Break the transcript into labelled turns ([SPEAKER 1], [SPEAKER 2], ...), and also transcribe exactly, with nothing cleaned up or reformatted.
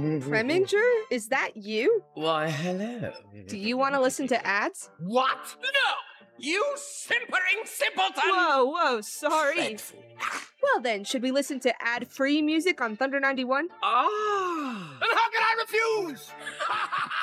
[SPEAKER 1] Preminger, is that you?
[SPEAKER 2] Why, hello.
[SPEAKER 1] Do you want to listen to ads?
[SPEAKER 3] What? No! You simpering simpleton!
[SPEAKER 1] Whoa, whoa, sorry.
[SPEAKER 3] Dreadful.
[SPEAKER 1] Well then, should we listen to ad-free music on Thunder ninety-one?
[SPEAKER 2] Ah!
[SPEAKER 3] And how can I refuse?